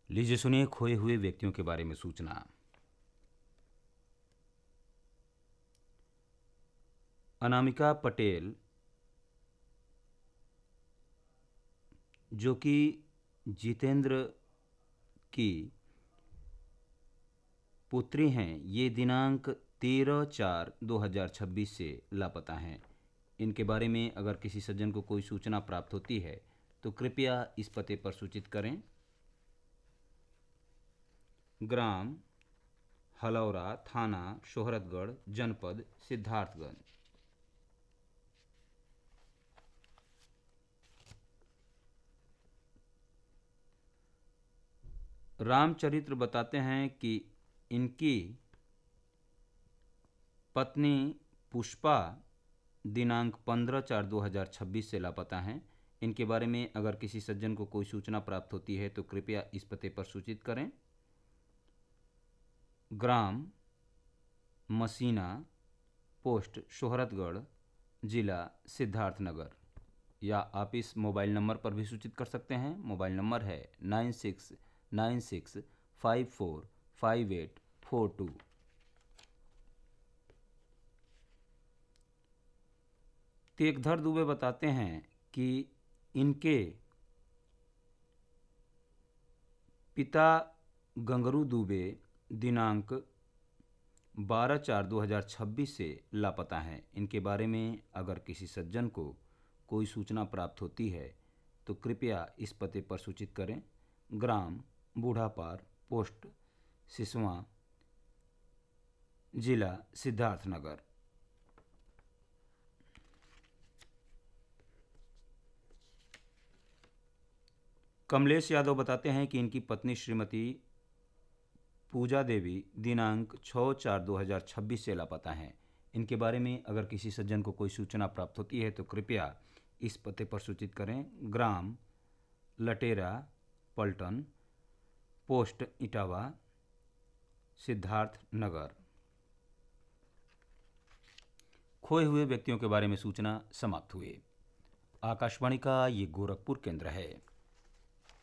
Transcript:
लीजिए सुनिए खोए हुए व्यक्तियों के बारे में सूचना। अनामिका पटेल जो कि जितेंद्र की पुत्री हैं, ये दिनांक 13/4/2026 से लापता हैं। इनके बारे में अगर किसी सज्जन को कोई सूचना प्राप्त होती है तो कृपया इस पते पर सूचित करें। ग्राम हलौरा, थाना शोहरतगढ़, जनपद सिद्धार्थगढ़। रामचरित्र बताते हैं कि इनकी पत्नी पुष्पा दिनांक 15/4/2026 से लापता हैं। इनके बारे में अगर किसी सज्जन को कोई सूचना प्राप्त होती है तो कृपया इस पते पर सूचित करें। ग्राम मसीना, पोस्ट शोहरतगढ़, जिला सिद्धार्थनगर। या आप इस मोबाइल नंबर पर भी सूचित कर सकते हैं। मोबाइल नंबर है 9696545842। तेगधर दुबे बताते हैं कि इनके पिता गंगरू दुबे दिनांक 12/4/2026 से लापता हैं। इनके बारे में अगर किसी सज्जन को कोई सूचना प्राप्त होती है तो कृपया इस पते पर सूचित करें। ग्राम बूढ़ापार, पोस्ट सिसवा, जिला सिद्धार्थनगर। कमलेश यादव बताते हैं कि इनकी पत्नी श्रीमती पूजा देवी दिनांक 6/4/2026 से लापता हैं। इनके बारे में अगर किसी सज्जन को कोई सूचना प्राप्त होती है तो कृपया इस पते पर सूचित करें। ग्राम लटेरा, पलटन, पोस्ट इटावा, सिद्धार्थ नगर। खोए हुए व्यक्तियों के बारे में सूचना समाप्त हुई। आकाशवाणी का ये गोरखपुर केंद्र है।